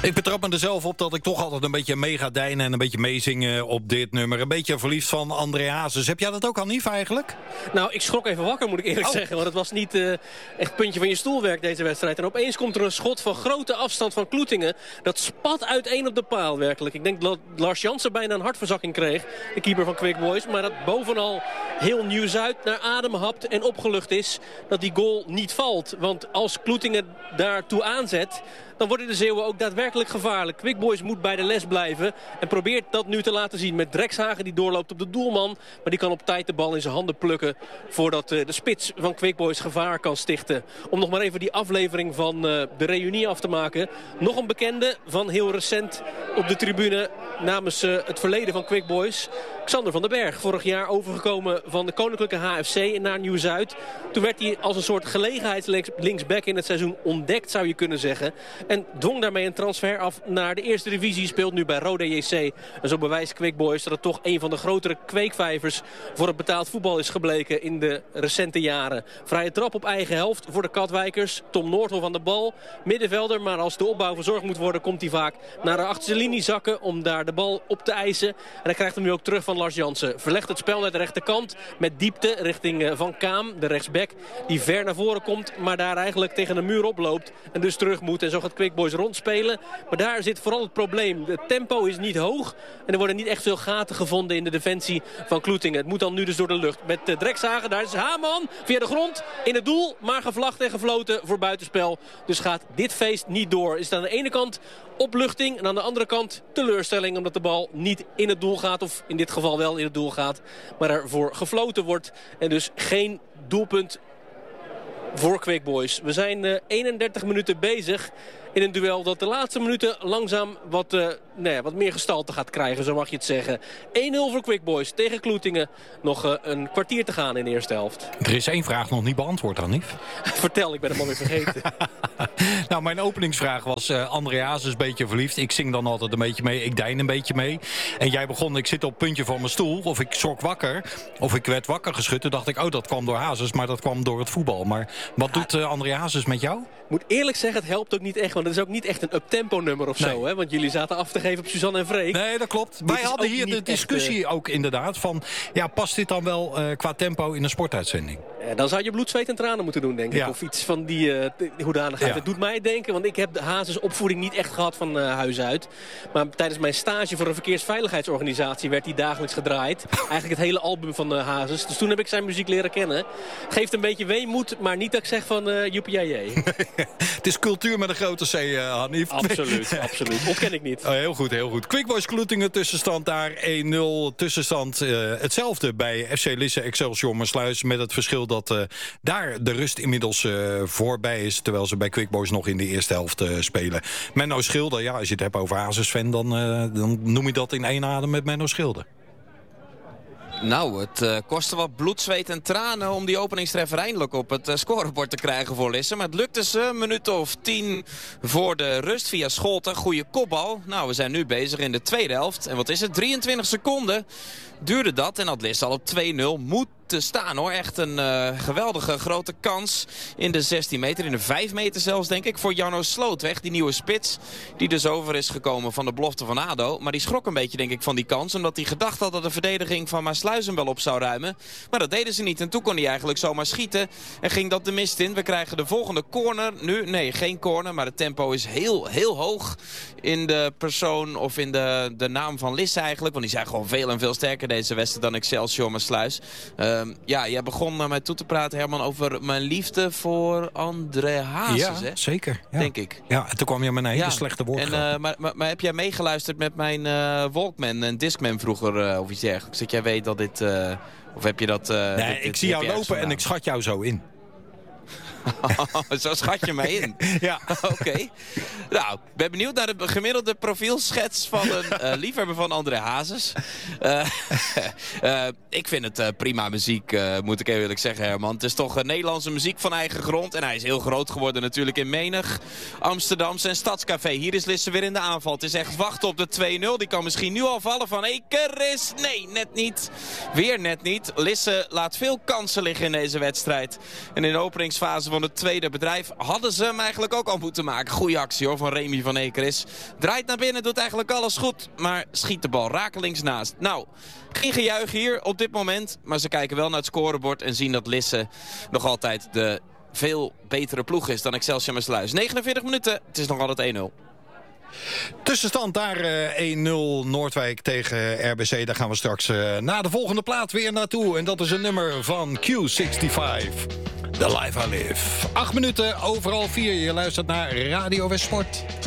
Ik betrap me er zelf op dat ik toch altijd een beetje mee ga deinen en een beetje meezingen op dit nummer. Een beetje verliefd van André Hazes. Heb jij dat ook al niet eigenlijk? Nou, ik schrok even wakker, moet ik eerlijk zeggen. Want het was niet echt puntje van je stoelwerk, deze wedstrijd. En opeens komt er een schot van grote afstand van Kloetingen. Dat spat uiteen op de paal, werkelijk. Ik denk dat Lars Jansen bijna een hartverzakking kreeg. De keeper van Quick Boys. Maar dat bovenal heel Nieuw-Zuid naar adem hapt en opgelucht is dat die goal niet valt. Want als Kloetingen daartoe aanzet, dan worden de Zeeuwen ook daadwerkelijk gevaarlijk. Quick Boys moet bij de les blijven en probeert dat nu te laten zien met Drekshagen die doorloopt op de doelman. Maar die kan op tijd de bal in zijn handen plukken voordat de spits van Quick Boys gevaar kan stichten. Om nog maar even die aflevering van de reunie af te maken. Nog een bekende van heel recent op de tribune namens het verleden van Quick Boys. Xander van den Berg, vorig jaar overgekomen van de Koninklijke HFC naar Nieuw-Zuid. Toen werd hij als een soort gelegenheidslinksback in het seizoen ontdekt, zou je kunnen zeggen. En dwong daarmee een transfer af naar de eerste divisie. Speelt nu bij Roda JC. En zo bewijst Quick Boys dat het toch een van de grotere kweekvijvers voor het betaald voetbal is gebleken in de recente jaren. Vrije trap op eigen helft voor de Katwijkers. Tom Noordhoff aan de bal. Middenvelder, maar als de opbouw verzorgd moet worden, komt hij vaak naar de achterste linie zakken om daar de bal op te eisen. En hij krijgt hem nu ook terug van Lars Jansen. Verlegt het spel naar de rechterkant met diepte richting Van Kaam, de rechtsback, die ver naar voren komt, maar daar eigenlijk tegen een muur oploopt en dus terug moet. En zo gaat Quick Boys rondspelen. Maar daar zit vooral het probleem. Het tempo is niet hoog en er worden niet echt veel gaten gevonden in de defensie van Kloetingen. Het moet dan nu dus door de lucht. Met Drekshagen, daar is Haman via de grond in het doel, maar gevlacht en gefloten voor buitenspel. Dus gaat dit feest niet door. Is het aan de ene kant opluchting en aan de andere kant teleurstelling, omdat de bal niet in het doel gaat, of in dit geval wel in het doel gaat, maar ervoor gefloten wordt en dus geen doelpunt voor Quick Boys. We zijn 31 minuten bezig in een duel dat de laatste minuten langzaam wat meer gestalte gaat krijgen, zo mag je het zeggen. 1-0 voor Quick Boys tegen Kloetingen. Nog een kwartier te gaan in de eerste helft. Er is één vraag nog niet beantwoord, Hanif. Vertel, ik ben hem alweer vergeten. Nou, mijn openingsvraag was André Hazes een beetje verliefd. Ik zing dan altijd een beetje mee, ik dein een beetje mee. En jij begon, ik zit op het puntje van mijn stoel, of ik schrok wakker, of ik werd wakker geschud. Toen dacht ik, dat kwam door Hazes, maar dat kwam door het voetbal. Maar wat doet André Hazes met jou? Ik moet eerlijk zeggen, het helpt ook niet echt. Want het is ook niet echt een up-tempo nummer of zo. Hè? Want jullie zaten af te geven op Suzanne en Freek. Nee, dat klopt. Wij hadden hier de discussie ook inderdaad. Van, past dit dan wel qua tempo in een sportuitzending? Dan zou je bloed, zweet en tranen moeten doen, denk ik. Of iets van die hoedanigheid. Ja. Het doet mij denken, want ik heb de Hazes opvoeding niet echt gehad van huis uit. Maar tijdens mijn stage voor een verkeersveiligheidsorganisatie werd die dagelijks gedraaid. Eigenlijk het hele album van Hazes. Dus toen heb ik zijn muziek leren kennen. Geeft een beetje weemoed, maar niet dat ik zeg van joepie. Het is cultuur met een grote C, Hanif. Absoluut. Ontken ik niet. Heel goed. Quick Boys Kloetingen, tussenstand daar 1-0. Tussenstand hetzelfde bij FC Lisse Excelsior Maassluis. Met het verschil dat daar de rust inmiddels voorbij is. Terwijl ze bij Quick Boys nog in de eerste helft spelen. Menno Schilder, als je het hebt over Hazes-fan, dan noem je dat in één adem met Menno Schilder. Nou, het kostte wat bloed, zweet en tranen om die openingstreffer eindelijk op het scorebord te krijgen voor Lisse. Maar het lukte ze, een minuut of 10 voor de rust via Scholten. Goede kopbal. Nou, we zijn nu bezig in de tweede helft. En wat is het? 23 seconden duurde dat en had Lisse al op 2-0 moet te staan, hoor. Echt een geweldige grote kans in de 16 meter, in de 5 meter zelfs, denk ik, voor Jarno Slootweg, die nieuwe spits, die dus over is gekomen van de belofte van ADO. Maar die schrok een beetje, denk ik, van die kans, omdat hij gedacht had dat de verdediging van Maassluis hem wel op zou ruimen. Maar dat deden ze niet en toen kon hij eigenlijk zomaar schieten en ging dat de mist in. We krijgen de volgende corner nu. Nee, geen corner, maar het tempo is heel, heel hoog in de persoon of in de naam van Lisse eigenlijk, want die zijn gewoon veel en veel sterker deze wedstrijd dan Excelsior Maassluis. Jij begon mij toe te praten, Herman, over mijn liefde voor André Hazes, hè? Zeker. Ja. Denk ik. Ja, en toen kwam je met een hele slechte woord. Maar heb jij meegeluisterd met mijn Walkman en Discman vroeger of iets dergelijks? Dat jij weet dat dit... of heb je dat... nee, ik zie jou lopen en ik schat jou zo in. Zo schat je mij in. Ja. Oké. Nou, ik ben benieuwd naar de gemiddelde profielschets van een liefhebber van André Hazes. Ik vind het prima muziek, moet ik eerlijk zeggen, Herman. Het is toch Nederlandse muziek van eigen grond. En hij is heel groot geworden natuurlijk in menig Amsterdamse en Stadscafé. Hier is Lisse weer in de aanval. Het is echt wachten op de 2-0. Die kan misschien nu al vallen van Ekeris. Nee, net niet. Weer net niet. Lisse laat veel kansen liggen in deze wedstrijd. En in de openingsfase van het tweede bedrijf. Hadden ze hem eigenlijk ook al moeten maken. Goeie actie hoor van Remy van Ekeris. Draait naar binnen, doet eigenlijk alles goed. Maar schiet de bal rakelings naast. Nou, geen gejuich hier op dit moment. Maar ze kijken wel naar het scorebord en zien dat Lisse nog altijd de veel betere ploeg is dan Excelsior Maassluis. 49 minuten, het is nog altijd 1-0. Tussenstand daar 1-0 Noordwijk tegen RBC. Daar gaan we straks na de volgende plaat weer naartoe. En dat is een nummer van Q65. The Life I Live. 8 minuten, overal 4. Je luistert naar Radio Westsport.